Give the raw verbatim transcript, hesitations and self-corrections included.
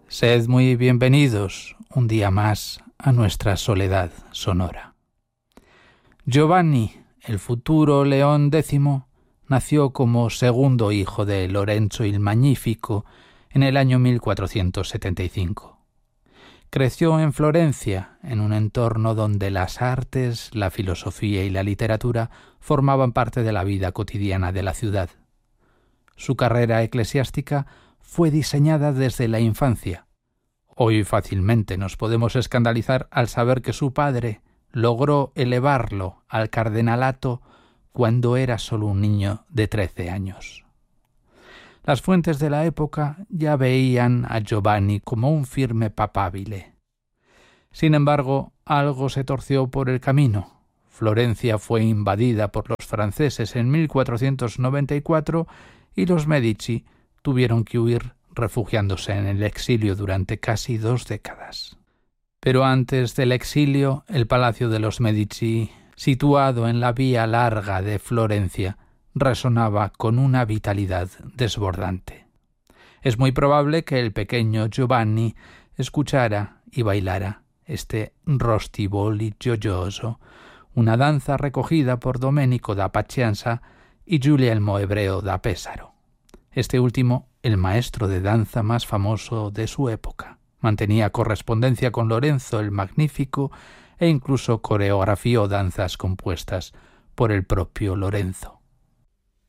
Sed muy bienvenidos un día más a nuestra soledad sonora. Giovanni, el futuro León décimo, nació como segundo hijo de Lorenzo el Magnífico en el año mil cuatrocientos setenta y cinco. Creció en Florencia, en un entorno donde las artes, la filosofía y la literatura formaban parte de la vida cotidiana de la ciudad. Su carrera eclesiástica fue diseñada desde la infancia. Hoy fácilmente nos podemos escandalizar al saber que su padre logró elevarlo al cardenalato cuando era solo un niño de trece años. Las fuentes de la época ya veían a Giovanni como un firme papabile. Sin embargo, algo se torció por el camino. Florencia fue invadida por los franceses en mil cuatrocientos noventa y cuatro y los Medici tuvieron que huir refugiándose en el exilio durante casi dos décadas. Pero antes del exilio, el Palacio de los Medici, situado en la Vía Larga de Florencia, resonaba con una vitalidad desbordante. Es muy probable que el pequeño Giovanni escuchara y bailara este rostiboli gioioso, una danza recogida por Domenico da Pazienza y Guglielmo Hebreo da Pesaro. Este último, el maestro de danza más famoso de su época, mantenía correspondencia con Lorenzo el Magnífico e incluso coreografió danzas compuestas por el propio Lorenzo.